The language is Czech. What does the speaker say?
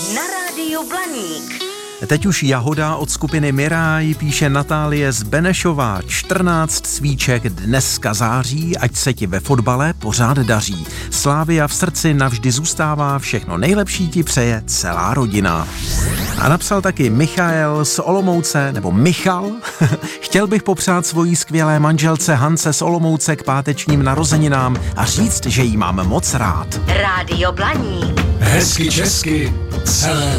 Na rádiu Blaník. Teď už Jahoda od skupiny Miráj, píše Natálie z Benešova. 14 svíček dneska září, ať se ti ve fotbale pořád daří. Slavia v srdci navždy zůstává, všechno nejlepší ti přeje celá rodina. A napsal taky Michael z Olomouce, nebo Michal. Chtěl bych popřát svojí skvělé manželce Hance z Olomouce k pátečním narozeninám a říct, že jí mám moc rád. Rádio Blaník. Hezky česky celé